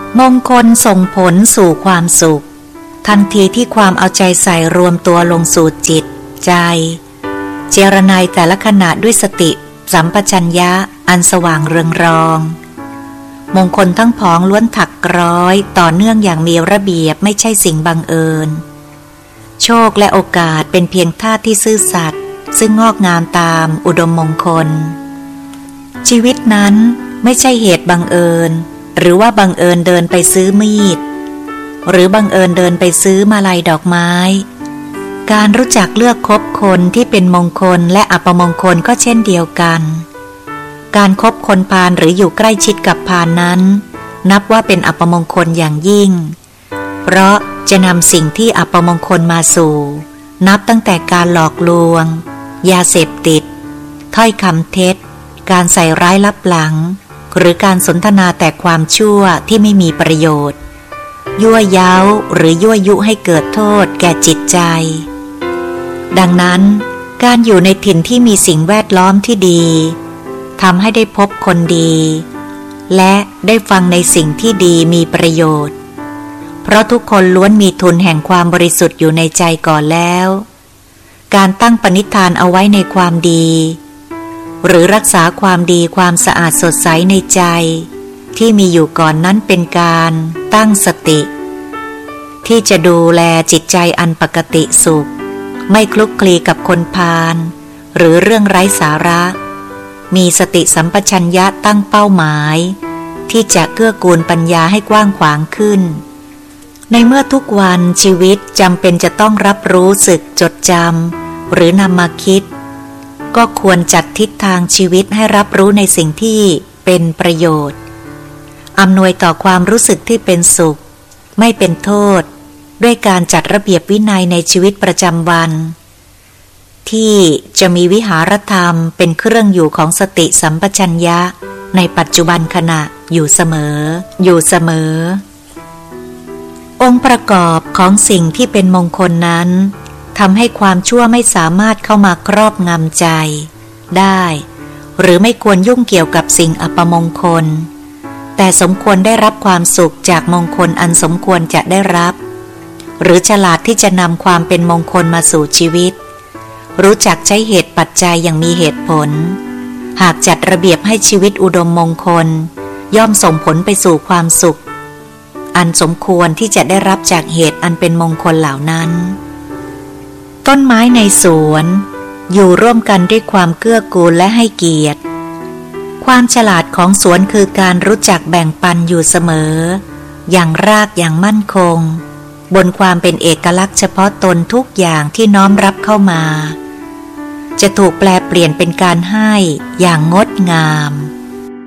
มงคลส่งผลสู่ความสุขทันทีที่ความเอาใจใส่รวมตัวลงสู่จิตใจเจรไนแต่ละขณะด้วยสติสัมปชัญญะอันสว่างเรืองรองมงคลทั้งพ้องล้วนถักร้อยต่อเนื่องอย่างมีระเบียบไม่ใช่สิ่งบังเอิญโชคและโอกาสเป็นเพียงธาตุที่ซื่อสัตย์ซึ่งงอกงามตามอุดมมงคลชีวิตนั้นไม่ใช่เหตุบังเอิญหรือว่าบังเอิญเดินไปซื้อมีดหรือบังเอิญเดินไปซื้อมาลัยดอกไม้การรู้จักเลือกคบคนที่เป็นมงคลและอัปมงคลก็เช่นเดียวกันการคบคนพาลหรืออยู่ใกล้ชิดกับพาลนั้นนับว่าเป็นอัปมงคลอย่างยิ่งเพราะจะนำสิ่งที่อัปมงคลมาสู่นับตั้งแต่การหลอกลวงยาเสพติดถ้อยคำเท็จการใส่ร้ายลับหลังหรือการสนทนาแต่ความชั่วที่ไม่มีประโยชน์ยั่วเย้าหรือยั่วยุให้เกิดโทษแก่จิตใจดังนั้นการอยู่ในถิ่นที่มีสิ่งแวดล้อมที่ดีทำให้ได้พบคนดีและได้ฟังในสิ่งที่ดีมีประโยชน์เพราะทุกคนล้วนมีทุนแห่งความบริสุทธิ์อยู่ในใจก่อนแล้วการตั้งปณิธานเอาไว้ในความดีหรือรักษาความดีความสะอาดสดใสในใจที่มีอยู่ก่อนนั้นเป็นการตั้งสติที่จะดูแลจิตใจอันปกติสุขไม่คลุกคลีกับคนพาลหรือเรื่องไร้สาระมีสติสัมปชัญญะตั้งเป้าหมายที่จะเกื้อกูลปัญญาให้กว้างขวางขึ้นในเมื่อทุกวันชีวิตจำเป็นจะต้องรับรู้สึกจดจำหรือนำมาคิดก็ควรจัดทิศทางชีวิตให้รับรู้ในสิ่งที่เป็นประโยชน์อำนวยต่อความรู้สึกที่เป็นสุขไม่เป็นโทษด้วยการจัดระเบียบวินัยในชีวิตประจำวันที่จะมีวิหารธรรมเป็นเครื่องอยู่ของสติสัมปชัญญะในปัจจุบันขณะอยู่เสมอองค์ประกอบของสิ่งที่เป็นมงคลนั้นทำให้ความชั่วไม่สามารถเข้ามาครอบงำใจได้หรือไม่ควรยุ่งเกี่ยวกับสิ่งอัปมงคลแต่สมควรได้รับความสุขจากมงคลอันสมควรจะได้รับหรือฉลาดที่จะนำความเป็นมงคลมาสู่ชีวิตรู้จักใช้เหตุปัจจัยอย่างมีเหตุผลหากจัดระเบียบให้ชีวิตอุดมมงคลย่อมส่งผลไปสู่ความสุขอันสมควรที่จะได้รับจากเหตุอันเป็นมงคลเหล่านั้นต้นไม้ในสวนอยู่ร่วมกันด้วยความเกื้อกูลและให้เกียรติความฉลาดของสวนคือการรู้จักแบ่งปันอยู่เสมออย่างรากอย่างมั่นคงบนความเป็นเอกลักษณ์เฉพาะตนทุกอย่างที่น้อมรับเข้ามาจะถูกแปลเปลี่ยนเป็นการให้อย่างงดงาม